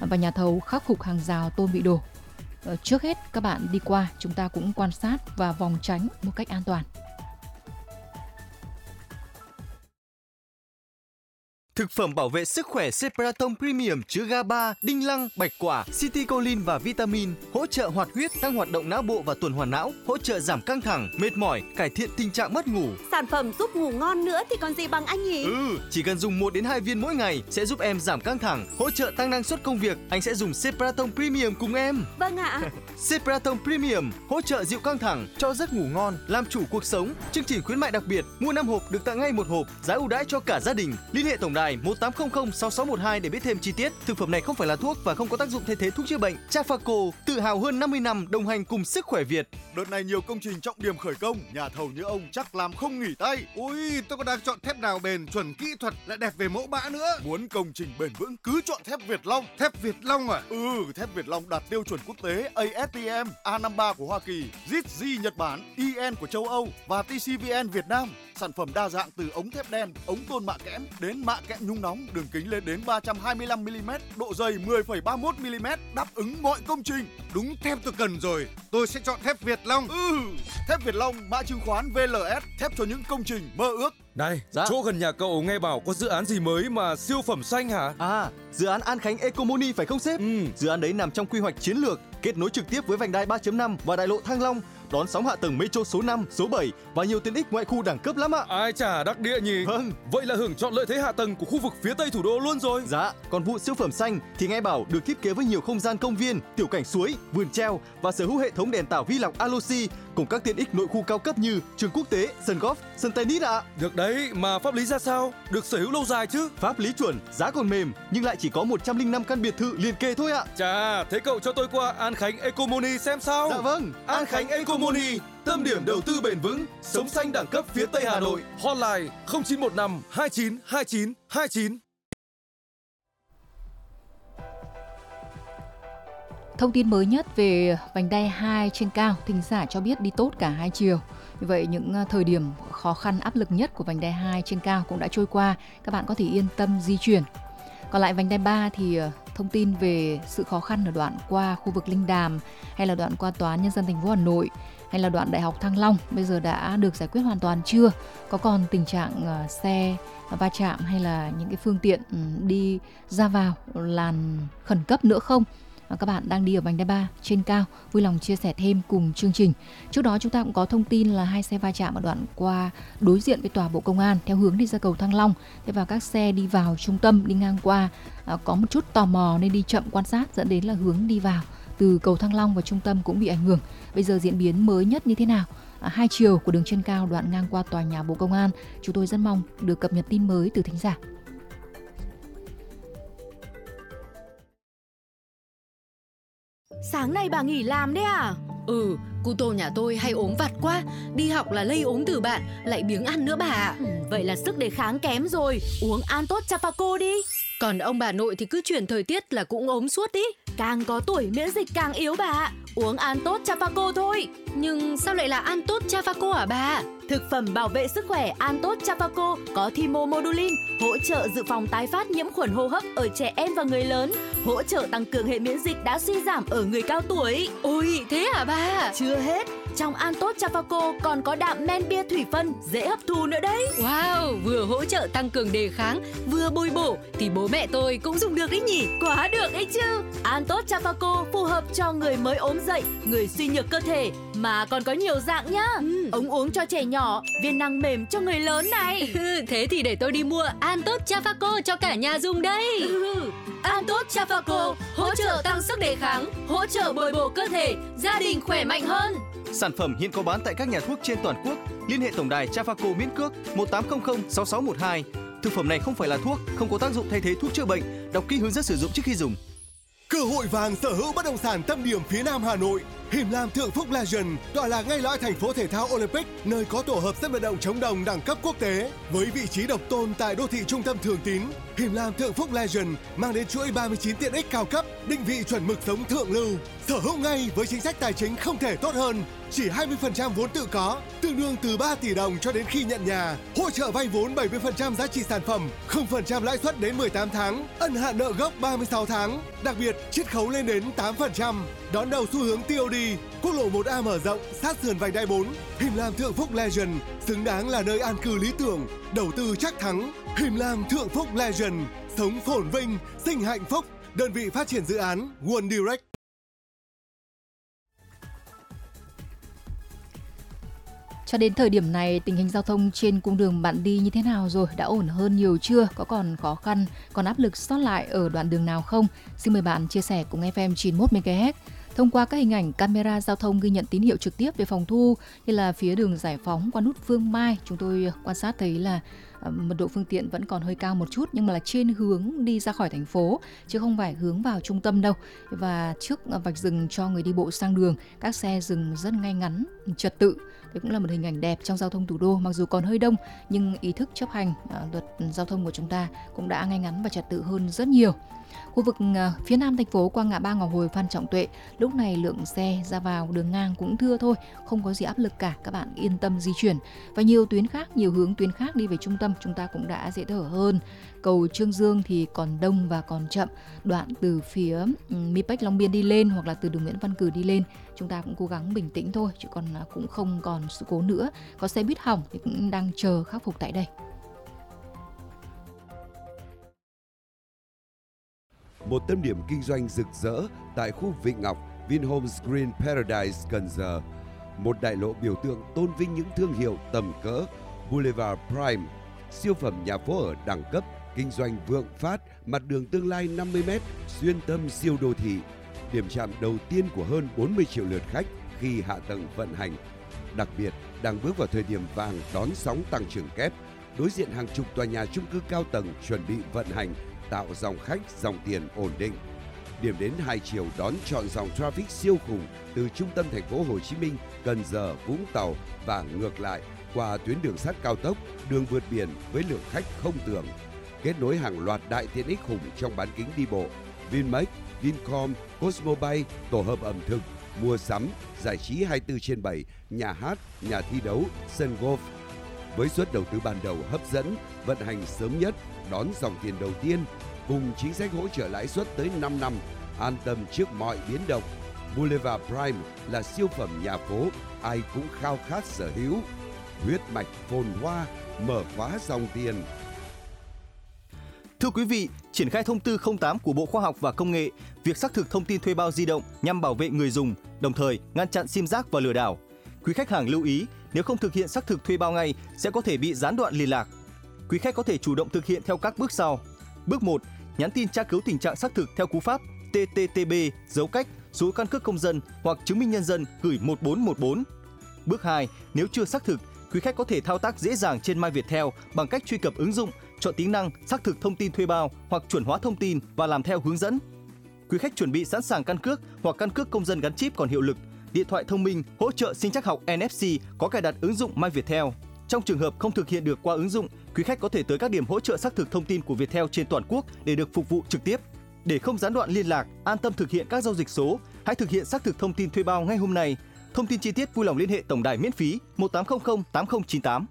và nhà thầu khắc phục hàng rào tôn bị đổ. Trước hết các bạn đi qua, chúng ta cũng quan sát và phòng tránh một cách an toàn. Thực phẩm bảo vệ sức khỏe Cepratom Premium chứa GABA, đinh lăng, bạch quả, citicoline và vitamin, hỗ trợ hoạt huyết, tăng hoạt động não bộ và tuần hoàn não, hỗ trợ giảm căng thẳng, mệt mỏi, cải thiện tình trạng mất ngủ. Sản phẩm giúp ngủ ngon nữa thì còn gì bằng anh nhỉ? Chỉ cần dùng 1 đến 2 viên mỗi ngày sẽ giúp em giảm căng thẳng, hỗ trợ tăng năng suất công việc. Anh sẽ dùng Cepratom Premium cùng em. Vâng ạ. Cepratom Premium hỗ trợ dịu căng thẳng, cho giấc ngủ ngon, làm chủ cuộc sống. Chương trình khuyến mại đặc biệt, mua 5 hộp được tặng ngay 1 hộp, giá ưu đãi cho cả gia đình. Liên hệ tổng đài 1800 6612 để biết thêm chi tiết. Thực phẩm này không phải là thuốc và không có tác dụng thay thế thuốc chữa bệnh. Trafaco, tự hào hơn 50 năm đồng hành cùng sức khỏe Việt. Đợt này nhiều công trình trọng điểm khởi công, nhà thầu như ông chắc làm không nghỉ tay. Ôi, tôi còn đang chọn thép nào bền, chuẩn kỹ thuật lại đẹp về mẫu mã nữa. Muốn công trình bền vững cứ chọn thép Việt Long. Thép Việt Long à? Thép Việt Long đạt tiêu chuẩn quốc tế ASTM, A53 của Hoa Kỳ, JIT Nhật Bản, EN của châu Âu và TCVN Việt Nam. Sản phẩm đa dạng từ ống thép đen, ống tôn mạ kẽm đến mạ kẽm nhung nóng, đường kính lên đến 325 mm, độ dày 10,31 mm, đáp ứng mọi công trình. Đúng thép tôi cần rồi. Tôi sẽ chọn thép Việt Long. Thép Việt Long, mã chứng khoán VLS, thép cho những công trình mơ ước. Này, chỗ gần nhà cậu nghe bảo có dự án gì mới mà siêu phẩm xanh hả? Dự án An Khánh Ecomoni phải không sếp? Dự án đấy nằm trong quy hoạch chiến lược, kết nối trực tiếp với vành đai 3.5 và đại lộ Thăng Long, đón sóng hạ tầng metro số 5, số 7 và nhiều tiện ích ngoại khu đẳng cấp lắm ạ. Ai chả đắc địa nhỉ? Vâng. Vậy là hưởng chọn lợi thế hạ tầng của khu vực phía Tây thủ đô luôn rồi. Dạ, còn vụ siêu phẩm xanh thì nghe bảo được thiết kế với nhiều không gian công viên, tiểu cảnh suối, vườn treo và sở hữu hệ thống đèn tảo vi lọc Aloxi cùng các tiện ích nội khu cao cấp như trường quốc tế, sân golf, sân tennis ạ. Được đấy, mà pháp lý ra sao? Được sở hữu lâu dài chứ? Pháp lý chuẩn, giá còn mềm nhưng lại chỉ có 105 căn biệt thự liền kề thôi ạ. Chà, thế cậu cho tôi qua An Khánh Ecomoni xem sao? Dạ vâng, An Khánh Ecomoni, tâm điểm đầu tư bền vững, sống xanh đẳng cấp phía Tây Hà Nội. Hotline 0915 29 29 29. Thông tin mới nhất về vành đai 2 trên cao, thính giả cho biết đi tốt cả hai chiều. Vì vậy những thời điểm khó khăn áp lực nhất của vành đai 2 trên cao cũng đã trôi qua, các bạn có thể yên tâm di chuyển. Còn lại vành đai 3 thì thông tin về sự khó khăn ở đoạn qua khu vực Linh Đàm hay là đoạn qua Tòa án Nhân dân thành phố Hà Nội hay là đoạn Đại học Thăng Long bây giờ đã được giải quyết hoàn toàn chưa? Có còn tình trạng xe va chạm hay là những cái phương tiện đi ra vào làn khẩn cấp nữa không? Các bạn đang đi ở vành đai 3 trên cao, vui lòng chia sẻ thêm cùng chương trình. Trước đó chúng ta cũng có thông tin là 2 xe va chạm ở đoạn qua đối diện với tòa Bộ Công an theo hướng đi ra cầu Thăng Long. Thế và các xe đi vào trung tâm đi ngang qua có một chút tò mò nên đi chậm quan sát, dẫn đến là hướng đi vào từ cầu Thăng Long và trung tâm cũng bị ảnh hưởng. Bây giờ diễn biến mới nhất như thế nào? Hai chiều của đường trên cao đoạn ngang qua tòa nhà Bộ Công an, chúng tôi rất mong được cập nhật tin mới từ thính giả. Sáng nay bà nghỉ làm đấy à? Cu tô nhà tôi hay ốm vặt quá, đi học là lây ốm từ bạn, lại biếng ăn nữa bà ạ. Vậy là sức đề kháng kém rồi, uống An Tốt Trafaco đi. Còn ông bà nội thì cứ chuyển thời tiết là cũng ốm suốt ý. Càng có tuổi miễn dịch càng yếu bà ạ. Uống An Tốt Trafaco thôi. Nhưng sao lại là An Tốt Trafaco hả bà? Thực phẩm bảo vệ sức khỏe An Tốt Trafaco có thymomodulin, hỗ trợ dự phòng tái phát nhiễm khuẩn hô hấp ở trẻ em và người lớn, hỗ trợ tăng cường hệ miễn dịch đã suy giảm ở người cao tuổi. Ôi, thế hả bà? Chưa hết, trong An Tốt Trafaco còn có đạm men bia thủy phân, dễ hấp thu nữa đấy. Wow, vừa hỗ trợ tăng cường đề kháng, vừa bồi bổ thì bố mẹ tôi cũng dùng được đấy nhỉ? Quá được ấy chứ. An Tốt Trafaco phù hợp cho người mới ốm dậy, người suy nhược cơ thể mà còn có nhiều dạng nhá. Ống uống cho trẻ nhỏ, viên nang mềm cho người lớn này. Thế thì để tôi đi mua An Tốt Trafaco cho cả nhà dùng đây. An Tốt Trafaco hỗ trợ tăng sức đề kháng, hỗ trợ bồi bổ cơ thể, gia đình khỏe mạnh hơn. Sản phẩm hiện có bán tại các nhà thuốc trên toàn quốc. Liên hệ tổng đài Trafaco miễn cước 1800 6612. Thực phẩm này không phải là thuốc, không có tác dụng thay thế thuốc chữa bệnh. Đọc kỹ hướng dẫn sử dụng trước khi dùng. Cơ hội vàng sở hữu bất động sản tâm điểm phía Nam Hà Nội. Him Lam Thượng Phúc Legend tọa lạc ngay lõi thành phố thể thao Olympic, nơi có tổ hợp sân vận động chống đồng đẳng cấp quốc tế. Với vị trí độc tôn tại đô thị trung tâm Thường Tín, Him Lam Thượng Phúc Legend mang đến chuỗi 39 tiện ích cao cấp, định vị chuẩn mực sống thượng lưu. Sở hữu ngay với chính sách tài chính không thể tốt hơn, chỉ 20% vốn tự có, tương đương từ 3 tỷ đồng cho đến khi nhận nhà. Hỗ trợ vay vốn 70% giá trị sản phẩm, 0% lãi suất đến 18 tháng, ân hạn nợ gốc 36 tháng. Đặc biệt, chiết khấu lên đến 8%. Đón đầu xu hướng TOD, quốc lộ 1A mở rộng, sát sườn vành đai 4. Him Lam Thượng Phúc Legend xứng đáng là nơi an cư lý tưởng, đầu tư chắc thắng. Him Lam Thượng Phúc Legend, sống phồn vinh, sinh hạnh phúc. Đơn vị phát triển dự án One Direct. Cho đến thời điểm này, tình hình giao thông trên cung đường bạn đi như thế nào rồi? Đã ổn hơn nhiều chưa? Có còn khó khăn, còn áp lực sót lại ở đoạn đường nào không? Xin mời bạn chia sẻ cùng FM 91 MHz. Thông qua các hình ảnh camera giao thông ghi nhận tín hiệu trực tiếp về phòng thu như là phía đường Giải Phóng qua nút Phương Mai, chúng tôi quan sát thấy là mật độ phương tiện vẫn còn hơi cao một chút, nhưng mà là trên hướng đi ra khỏi thành phố chứ không phải hướng vào trung tâm đâu. Và trước vạch dừng cho người đi bộ sang đường, các xe dừng rất ngay ngắn, trật tự. Đây cũng là một hình ảnh đẹp trong giao thông thủ đô. Mặc dù còn hơi đông nhưng ý thức chấp hành luật giao thông của chúng ta cũng đã ngay ngắn và trật tự hơn rất nhiều. Khu vực phía nam thành phố qua ngã ba Ngọc Hồi Phan Trọng Tuệ, lúc này lượng xe ra vào đường ngang cũng thưa thôi, không có gì áp lực cả, các bạn yên tâm di chuyển. Và nhiều tuyến khác, nhiều hướng tuyến khác đi về trung tâm chúng ta cũng đã dễ thở hơn. Cầu Trương Dương thì còn đông và còn chậm, đoạn từ phía Mi-Bách Long Biên đi lên hoặc là từ đường Nguyễn Văn Cử đi lên, chúng ta cũng cố gắng bình tĩnh thôi, chứ còn cũng không còn sự cố nữa. Có xe buýt hỏng thì cũng đang chờ khắc phục tại đây. Một tâm điểm kinh doanh rực rỡ tại khu Vịnh Ngọc, Vinhomes Green Paradise Cần Giờ. Một đại lộ biểu tượng tôn vinh những thương hiệu tầm cỡ. Boulevard Prime, siêu phẩm nhà phố ở đẳng cấp, kinh doanh vượng phát, mặt đường tương lai 50m, xuyên tâm siêu đô thị. Điểm chạm đầu tiên của hơn 40 triệu lượt khách khi hạ tầng vận hành. Đặc biệt, đang bước vào thời điểm vàng đón sóng tăng trưởng kép, đối diện hàng chục tòa nhà chung cư cao tầng chuẩn bị vận hành, tạo dòng khách, dòng tiền ổn định. Điểm đến hai chiều đón trọn dòng traffic siêu khủng từ trung tâm thành phố Hồ Chí Minh, Cần Giờ, Vũng Tàu và ngược lại qua tuyến đường sắt cao tốc, đường vượt biển với lượng khách không tưởng. Kết nối hàng loạt đại tiện ích khủng trong bán kính đi bộ, Vinmec, Vincom, Cosmobay, tổ hợp ẩm thực, mua sắm, giải trí 24/7, nhà hát, nhà thi đấu, sân golf. Với suất đầu tư ban đầu hấp dẫn, vận hành sớm nhất, đón dòng tiền đầu tiên, cùng chính sách hỗ trợ lãi suất tới 5 năm, an tâm trước mọi biến động. Boulevard Prime là siêu phẩm nhà phố, ai cũng khao khát sở hữu. Huyết mạch phồn hoa, mở khóa dòng tiền. Thưa quý vị, triển khai thông tư 08 của Bộ Khoa học và Công nghệ, việc xác thực thông tin thuê bao di động nhằm bảo vệ người dùng, đồng thời ngăn chặn sim rác và lừa đảo. Quý khách hàng lưu ý, nếu không thực hiện xác thực thuê bao ngay sẽ có thể bị gián đoạn liên lạc. Quý khách có thể chủ động thực hiện theo các bước sau. Bước 1, nhắn tin tra cứu tình trạng xác thực theo cú pháp TTTB dấu cách số căn cước công dân hoặc chứng minh nhân dân gửi 1414. Bước 2, nếu chưa xác thực, quý khách có thể thao tác dễ dàng trên My Viettel bằng cách truy cập ứng dụng, chọn tính năng xác thực thông tin thuê bao hoặc chuẩn hóa thông tin và làm theo hướng dẫn. Quý khách chuẩn bị sẵn sàng căn cước hoặc căn cước công dân gắn chip còn hiệu lực, điện thoại thông minh hỗ trợ sinh trắc học NFC có cài đặt ứng dụng My Viettel. Trong trường hợp không thực hiện được qua ứng dụng, quý khách có thể tới các điểm hỗ trợ xác thực thông tin của Viettel trên toàn quốc để được phục vụ trực tiếp. Để không gián đoạn liên lạc, an tâm thực hiện các giao dịch số, hãy thực hiện xác thực thông tin thuê bao ngay hôm nay. Thông tin chi tiết vui lòng liên hệ tổng đài miễn phí 1800 8098.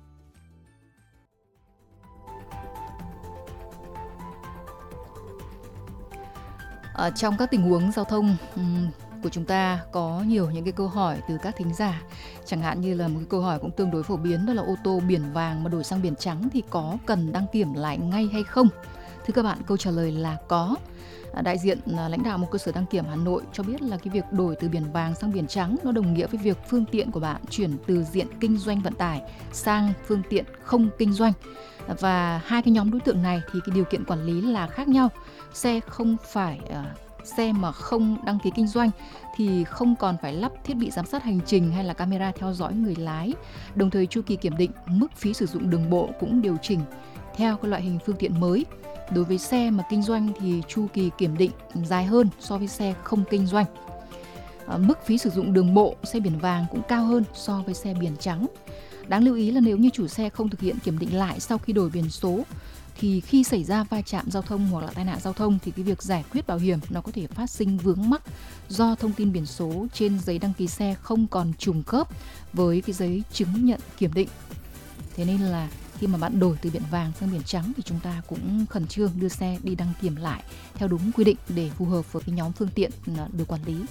Trong các tình huống giao thông của chúng ta có nhiều những cái câu hỏi từ các thính giả. Chẳng hạn như là một cái câu hỏi cũng tương đối phổ biến, đó là ô tô biển vàng mà đổi sang biển trắng thì có cần đăng kiểm lại ngay hay không? Thưa các bạn, câu trả lời là có. Đại diện lãnh đạo một cơ sở đăng kiểm Hà Nội cho biết là cái việc đổi từ biển vàng sang biển trắng nó đồng nghĩa với việc phương tiện của bạn chuyển từ diện kinh doanh vận tải sang phương tiện không kinh doanh. Và hai cái nhóm đối tượng này thì cái điều kiện quản lý là khác nhau. Xe mà không đăng ký kinh doanh thì không còn phải lắp thiết bị giám sát hành trình hay là camera theo dõi người lái. Đồng thời chu kỳ kiểm định, mức phí sử dụng đường bộ cũng điều chỉnh theo cái loại hình phương tiện mới. Đối với xe mà kinh doanh thì chu kỳ kiểm định dài hơn so với xe không kinh doanh. mức phí sử dụng đường bộ xe biển vàng cũng cao hơn so với xe biển trắng. Đáng lưu ý là nếu như chủ xe không thực hiện kiểm định lại sau khi đổi biển số thì khi xảy ra va chạm giao thông hoặc là tai nạn giao thông thì cái việc giải quyết bảo hiểm nó có thể phát sinh vướng mắc do thông tin biển số trên giấy đăng ký xe không còn trùng khớp với cái giấy chứng nhận kiểm định. Thế nên là khi mà bạn đổi từ biển vàng sang biển trắng thì chúng ta cũng khẩn trương đưa xe đi đăng kiểm lại theo đúng quy định để phù hợp với cái nhóm phương tiện được quản lý.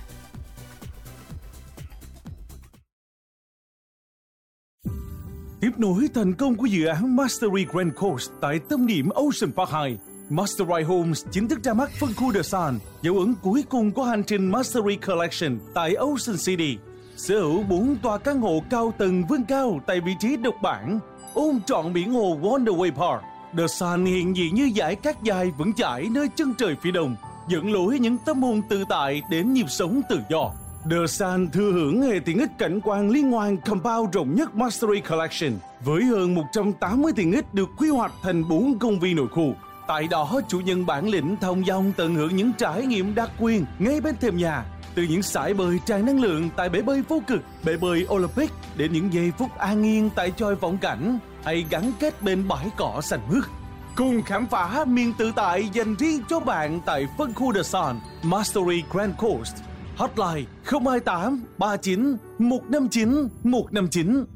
Tiếp nối thành công của dự án Mastery Grand Coast tại tâm điểm Ocean Park 2, Mastery Homes chính thức ra mắt phân khu The Sun, dấu ấn cuối cùng của hành trình Mastery Collection tại Ocean City. Sở hữu 4 tòa căn hộ cao tầng vươn cao tại vị trí độc bản, ôm trọn biển hồ Wonderway Park. The Sun hiện diện như dải cát dài vững chãi nơi chân trời phía đông, dẫn lối những tâm hồn tự tại đến nhịp sống tự do. The Sun thừa hưởng hệ tiện ích cảnh quan liên hoàn compound rộng nhất Mastery Collection với hơn 180 tiện ích được quy hoạch thành 4 công viên nội khu. Tại đó, chủ nhân bản lĩnh thông dong tận hưởng những trải nghiệm đặc quyền ngay bên thềm nhà, từ những sải bơi tràn năng lượng tại bể bơi vô cực, bể bơi Olympic đến những giây phút an yên tại chòi vọng cảnh hay gắn kết bên bãi cỏ xanh mướt. Cùng khám phá miền tự tại dành riêng cho bạn tại phân khu The Sun, Mastery Grand Coast. Hotline 028 39 159 159.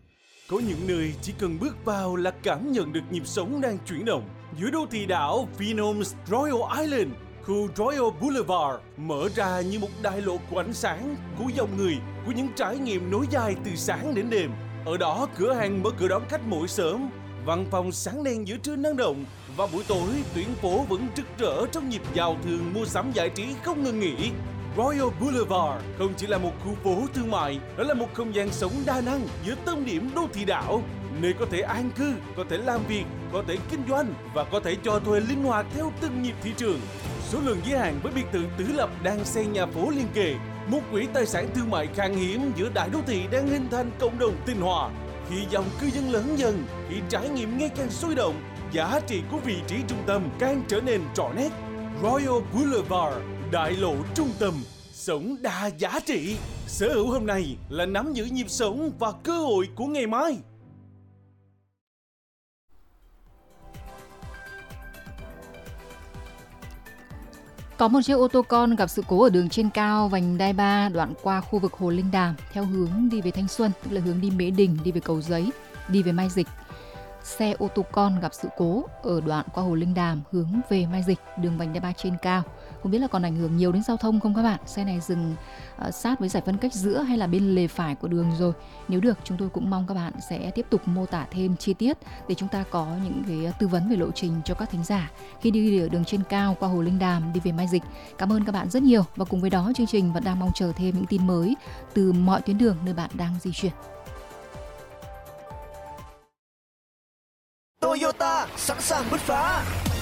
Có những nơi chỉ cần bước vào là cảm nhận được nhịp sống đang chuyển động. Giữa đô thị đảo Vinhomes Royal Island, khu Royal Boulevard mở ra như một đại lộ của ánh sáng, của dòng người, của những trải nghiệm nối dài từ sáng đến đêm. Ở đó, cửa hàng mở cửa đón khách mỗi sớm, văn phòng sáng đèn giữa trưa năng động, và buổi tối tuyến phố vẫn rực rỡ trong nhịp giao thương mua sắm giải trí không ngừng nghỉ. Royal Boulevard không chỉ là một khu phố thương mại, đó là một không gian sống đa năng giữa tâm điểm đô thị đảo, nơi có thể an cư, có thể làm việc, có thể kinh doanh và có thể cho thuê linh hoạt theo từng nhịp thị trường. Số lượng giới hạn với biệt thự tứ lập đang xen nhà phố liên kề, một quỹ tài sản thương mại khan hiếm giữa đại đô thị đang hình thành cộng đồng tinh hòa. Khi dòng cư dân lớn dần, khi trải nghiệm ngày càng sôi động, giá trị của vị trí trung tâm càng trở nên rõ nét. Royal Boulevard, đại lộ trung tâm, sống đa giá trị. Sở hữu hôm nay là nắm giữ nhịp sống và cơ hội của ngày mai. Có một chiếc ô tô con gặp sự cố ở đường trên cao vành đai 3 đoạn qua khu vực Hồ Linh Đàm theo hướng đi về Thanh Xuân, tức là hướng đi Mễ Đình, đi về Cầu Giấy, đi về Mai Dịch. Xe ô tô con gặp sự cố ở đoạn qua Hồ Linh Đàm hướng về Mai Dịch, đường vành đai 3 trên cao. Không biết là còn ảnh hưởng nhiều đến giao thông không các bạn? Xe này dừng sát với giải phân cách giữa hay là bên lề phải của đường rồi? Nếu được, chúng tôi cũng mong các bạn sẽ tiếp tục mô tả thêm chi tiết để chúng ta có những cái tư vấn về lộ trình cho các thính giả khi đi ở đường trên cao qua Hồ Linh Đàm đi về Mai Dịch. Cảm ơn các bạn rất nhiều, và cùng với đó chương trình vẫn đang mong chờ thêm những tin mới từ mọi tuyến đường nơi bạn đang di chuyển. Toyota sẵn sàng bứt phá.